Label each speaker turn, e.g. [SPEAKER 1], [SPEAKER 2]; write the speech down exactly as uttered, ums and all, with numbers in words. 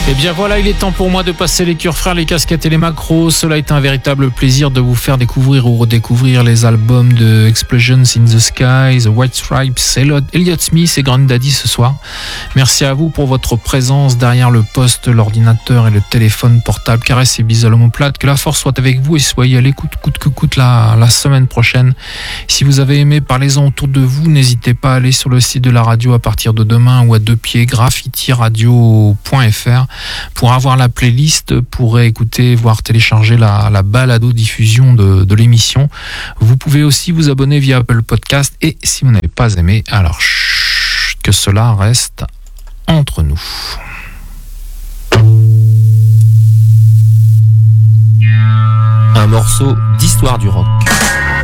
[SPEAKER 1] Et bien voilà, il est temps pour moi de passer les cœurs frères, les casquettes et les macros. Cela est un véritable plaisir de vous faire découvrir ou redécouvrir les albums de Explosions in the Sky, The White Stripes, Elliott Smith et Grandaddy ce soir. Merci à vous pour votre présence derrière le poste, l'ordinateur et le téléphone portable. Caresse et bisous à l'omoplate. Que la force soit avec vous et soyez à l'écoute coûte que coûte la, la semaine prochaine. Si vous avez aimé, parlez-en autour de vous. N'hésitez pas à aller sur le site de la radio à partir de demain ou à deux pieds graffiti radio point f r pour avoir la playlist, pour écouter, voire télécharger la, la balado-diffusion de, de l'émission. Vous pouvez aussi vous abonner via Apple Podcast et si vous n'avez pas aimé, alors chut, que cela reste entre nous.
[SPEAKER 2] Un morceau d'histoire du rock.